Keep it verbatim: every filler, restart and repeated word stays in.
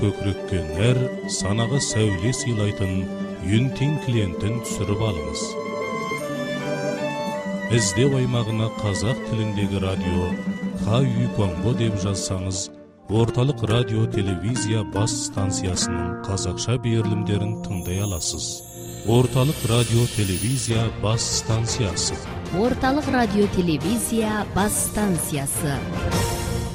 көкірекке нәр, санаға сәуле сыйлайтын Юнтин клиентін түсіріп алыңыз. Іздеу аймағына қазақ тіліндегі радио Хай Конго деп жазсаңыз, орталық радио телевизия бас станциясының қазақша берілімдерін тыңдай аласыз. Орталық радио телевизия бас станциясы. Орталық радио телевизия бас станциясы.